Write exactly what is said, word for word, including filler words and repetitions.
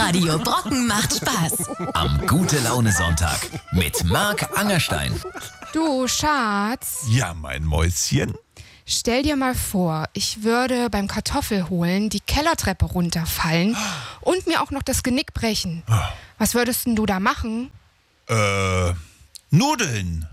Radio Brocken macht Spaß. Am Gute-Laune-Sonntag mit Marc Angerstein. Du, Schatz, Ja, mein Mäuschen. stell dir mal vor, ich würde beim Kartoffelholen die Kellertreppe runterfallen und mir auch noch das Genick brechen. Was würdest denn du da machen? Äh, Nudeln.